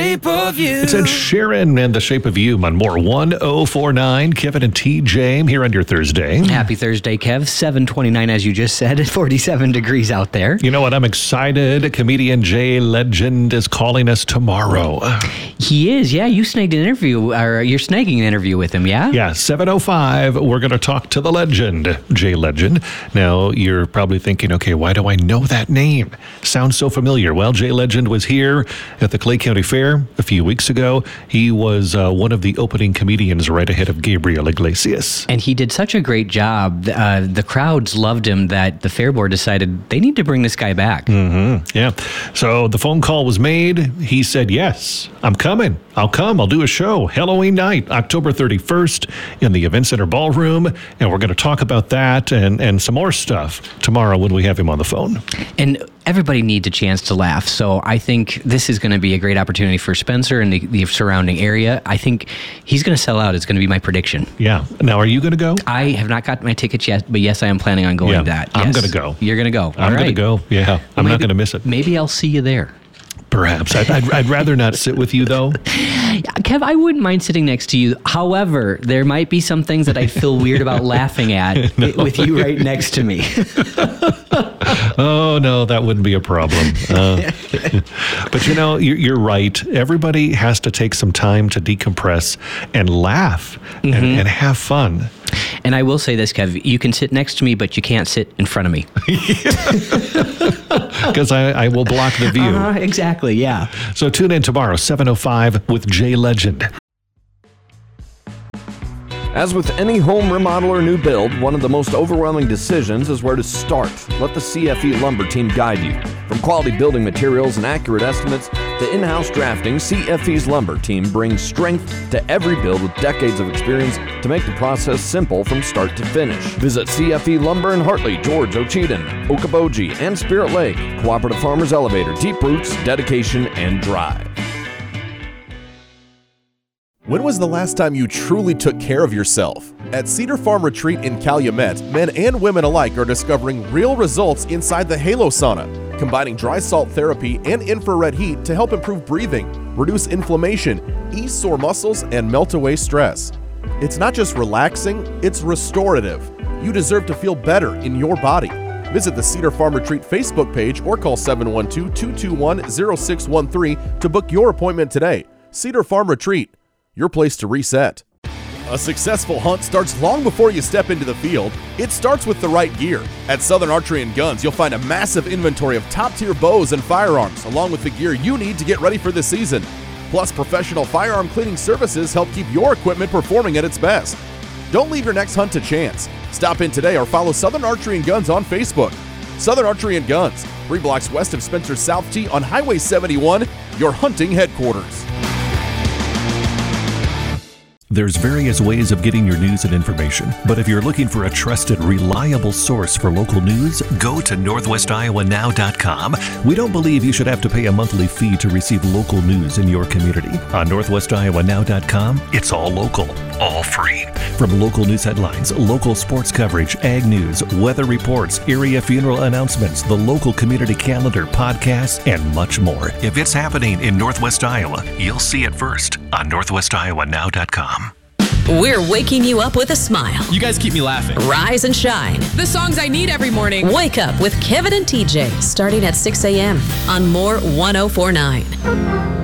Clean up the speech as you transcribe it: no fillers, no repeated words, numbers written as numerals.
Shape of You. It's Ed Sheeran and The Shape of You on more 1049. Kevin and TJ here on your Thursday. Happy Thursday, Kev. 7:29, as you just said, 47 degrees out there. You know what? I'm excited. Comedian Jay Legend is calling us tomorrow. He is, yeah. You snagged an interview, or you're snagging an interview with him, yeah? Yeah, 7:05. We're going to talk to the legend, Jay Legend. Now, you're probably thinking, okay, why do I know that name? Sounds so familiar. Well, Jay Legend was here at the Clay County Fair a few weeks ago. He was one of the opening comedians right ahead of Gabriel Iglesias. And he did such a great job. The crowds loved him that the Fair Board decided they need to bring this guy back. Mm-hmm. Yeah. So the phone call was made. He said, yes, I'm coming. I'll come. I'll do a show Halloween night, October 31st in the Event Center Ballroom. And we're going to talk about that and some more stuff tomorrow when we have him on the phone. And everybody needs a chance to laugh. So I think this is going to be a great opportunity for Spencer and the surrounding area. I think he's going to sell out. It's going to be my prediction. Yeah. Now, are you going to go? I have not got my tickets yet, but yes, I am planning on going to that. Yes. I'm going to go. You're going to go. I'm going to go. Yeah. I'm not going to miss it. Maybe I'll see you there. Perhaps. I'd rather not sit with you, though. Kev, I wouldn't mind sitting next to you. However, there might be some things that I feel weird about laughing at with you right next to me. Oh, no, that wouldn't be a problem. But, you know, you're right. Everybody has to take some time to decompress and laugh and have fun. And I will say this, Kev, you can sit next to me, but you can't sit in front of me. Because I will block the view. Exactly, yeah. So tune in tomorrow, 7:05 with Jay Legend. As with any home remodel or new build, one of the most overwhelming decisions is where to start. Let the CFE Lumber team guide you. From quality building materials and accurate estimates to in-house drafting, CFE's Lumber team brings strength to every build with decades of experience to make the process simple from start to finish. Visit CFE Lumber in Hartley, George, Ocheyedan, Okoboji, and Spirit Lake. Cooperative Farmers Elevator, deep roots, dedication, and drive. When was the last time you truly took care of yourself? At Cedar Farm Retreat in Calumet, men and women alike are discovering real results inside the Halo Sauna, combining dry salt therapy and infrared heat to help improve breathing, reduce inflammation, ease sore muscles, and melt away stress. It's not just relaxing, it's restorative. You deserve to feel better in your body. Visit the Cedar Farm Retreat Facebook page or call 712-221-0613 to book your appointment today. Cedar Farm Retreat, your place to reset. A successful hunt starts long before you step into the field. It starts with the right gear. At Southern Archery and Guns, you'll find a massive inventory of top-tier bows and firearms, along with the gear you need to get ready for the season. Plus, professional firearm cleaning services help keep your equipment performing at its best. Don't leave your next hunt to chance. Stop in today or follow Southern Archery and Guns on Facebook. Southern Archery and Guns, 3 blocks west of Spencer South Tee on Highway 71, your hunting headquarters. There's various ways of getting your news and information, but if you're looking for a trusted, reliable source for local news, go to NorthwestIowaNow.com. We don't believe you should have to pay a monthly fee to receive local news in your community. On NorthwestIowaNow.com, it's all local, all free. From local news headlines, local sports coverage, ag news, weather reports, area funeral announcements, the local community calendar, podcasts, and much more. If it's happening in Northwest Iowa, you'll see it first on NorthwestIowaNow.com. We're waking you up with a smile. You guys keep me laughing. Rise and shine. The songs I need every morning. Wake up with Kevin and TJ starting at 6 a.m. on More 1049.